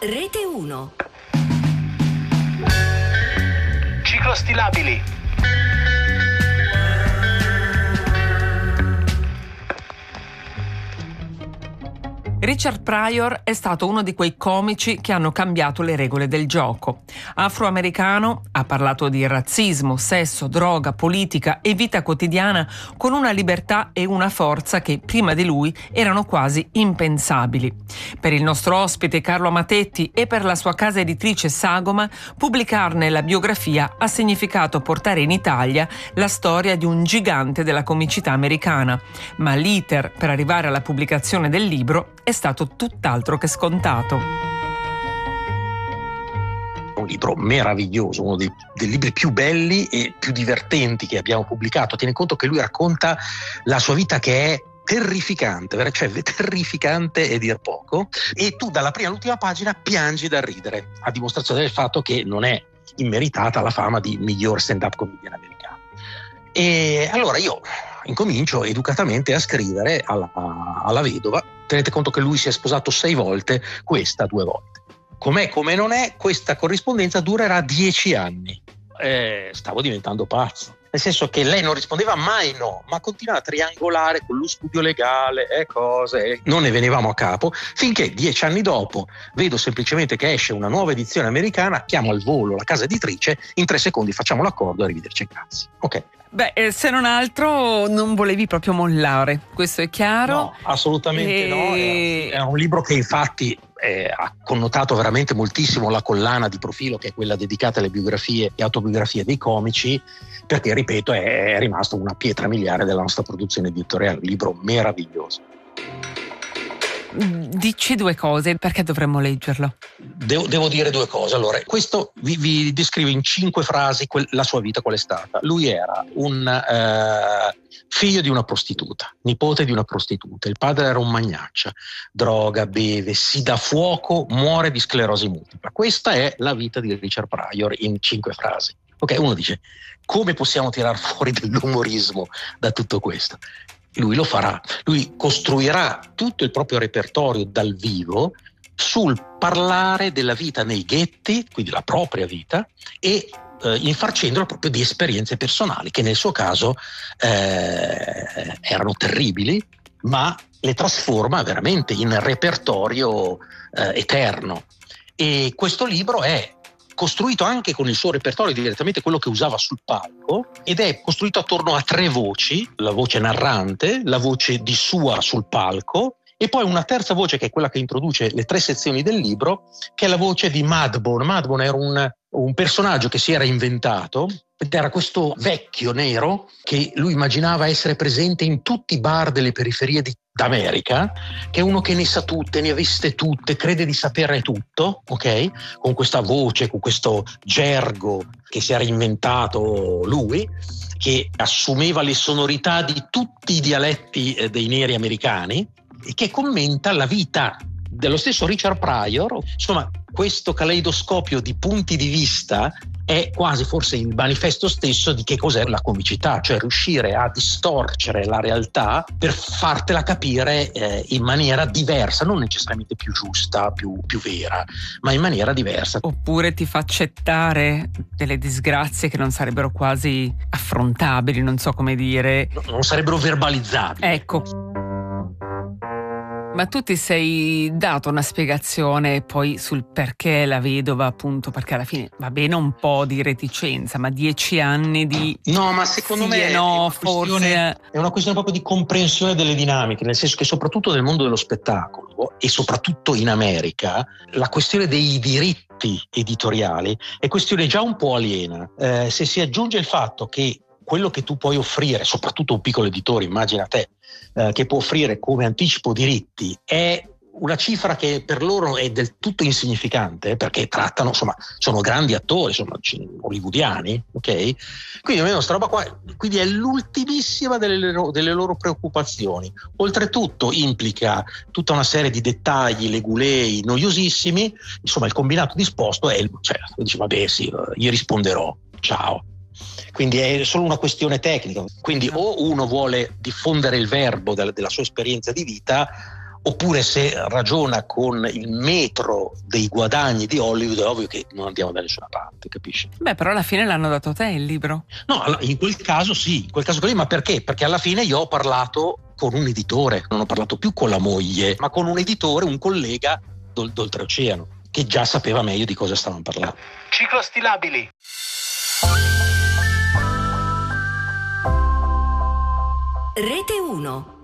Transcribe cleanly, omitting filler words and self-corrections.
Rete 1. Ciclostilabili. Richard Pryor è stato uno di quei comici che hanno cambiato le regole del gioco. Afroamericano, ha parlato di razzismo, sesso, droga, politica e vita quotidiana con una libertà e una forza che prima di lui erano quasi impensabili. Per il nostro ospite Carlo Amatetti e per la sua casa editrice Sagoma, pubblicarne la biografia ha significato portare in Italia la storia di un gigante della comicità americana. Ma l'iter per arrivare alla pubblicazione del libro è stato tutt'altro che scontato. Un libro meraviglioso, uno dei libri più belli e più divertenti che abbiamo pubblicato. Tieni conto che lui racconta la sua vita, che è terrificante, cioè terrificante è dir poco, e tu dalla prima all'ultima pagina piangi da ridere, a dimostrazione del fatto che non è immeritata la fama di miglior stand-up comedian americano. E allora io incomincio educatamente a scrivere alla vedova. Tenete conto che lui si è sposato 6 volte, questa 2 volte. Com'è come non è, questa corrispondenza durerà 10 anni. Stavo diventando pazzo, nel senso che lei non rispondeva mai no, ma continuava a triangolare con lo studio legale e cose, non ne venivamo a capo, finché 10 anni dopo vedo semplicemente che esce una nuova edizione americana, chiamo al volo la casa editrice, in 3 secondi facciamo l'accordo e arrivederci in cazzi. Ok. Beh, se non altro non volevi proprio mollare, questo è chiaro. No, assolutamente no. È un libro che infatti ha connotato veramente moltissimo la collana di profilo, che è quella dedicata alle biografie e autobiografie dei comici, perché, ripeto, è rimasto una pietra miliare della nostra produzione editoriale, un libro meraviglioso. Dici 2 cose, perché dovremmo leggerlo? Devo dire 2 cose. Allora, questo vi descrive in 5 frasi la sua vita qual è stata. Lui era un figlio di una prostituta, nipote di una prostituta. Il padre era un magnaccia, droga, beve, si dà fuoco, muore di sclerosi multipla. Questa è la vita di Richard Pryor in 5 frasi. Ok, uno dice: come possiamo tirar fuori dell'umorismo da tutto questo? Lui lo farà, lui costruirà tutto il proprio repertorio dal vivo sul parlare della vita nei ghetti, quindi la propria vita, e infarcendola proprio di esperienze personali che nel suo caso erano terribili, ma le trasforma veramente in repertorio eterno. E questo libro è costruito anche con il suo repertorio, direttamente quello che usava sul palco, ed è costruito attorno a 3 voci: la voce narrante, la voce di sua sul palco e poi una terza voce, che è quella che introduce le 3 sezioni del libro, che è la voce di Madbone. Madbone era un personaggio che si era inventato, ed era questo vecchio nero che lui immaginava essere presente in tutti i bar delle periferie d'America, che è uno che ne sa tutte, ne ha viste tutte, crede di sapere tutto, ok? Con questa voce, con questo gergo che si era inventato lui, che assumeva le sonorità di tutti i dialetti dei neri americani, e che commenta la vita dello stesso Richard Pryor. Insomma, questo caleidoscopio di punti di vista è quasi forse il manifesto stesso di che cos'è la comicità, cioè riuscire a distorcere la realtà per fartela capire in maniera diversa, non necessariamente più giusta, più vera, ma in maniera diversa. Oppure ti fa accettare delle disgrazie che non sarebbero quasi affrontabili, non so come dire. Non sarebbero verbalizzabili. Ecco. Ma tu ti sei dato una spiegazione poi sul perché la vedova, appunto, perché alla fine va bene un po' di reticenza, ma 10 anni di... No, ma secondo me è una questione proprio di comprensione delle dinamiche, nel senso che soprattutto nel mondo dello spettacolo e soprattutto in America la questione dei diritti editoriali è questione già un po' aliena. Se si aggiunge il fatto che quello che tu puoi offrire, soprattutto un piccolo editore, immagina te, che può offrire come anticipo diritti, è una cifra che per loro è del tutto insignificante, perché trattano, insomma, sono grandi attori, sono hollywoodiani, ok? Quindi almeno sta roba qua, quindi è l'ultimissima delle loro preoccupazioni. Oltretutto implica tutta una serie di dettagli legulei noiosissimi. Insomma, il combinato disposto è, dice, vabbè sì, gli risponderò, ciao. Quindi è solo una questione tecnica. Quindi o uno vuole diffondere il verbo della sua esperienza di vita, Oppure se ragiona con il metro dei guadagni di Hollywood, è ovvio che non andiamo da nessuna parte, capisci? Beh, però alla fine l'hanno dato a te il libro. No, in quel caso sì, in quel caso così, ma perché? Perché alla fine io ho parlato con un editore, non ho parlato più con la moglie, ma con un editore, un collega d'oltreoceano, che già sapeva meglio di cosa stavano parlando. Ciclo stilabili. Rete 1.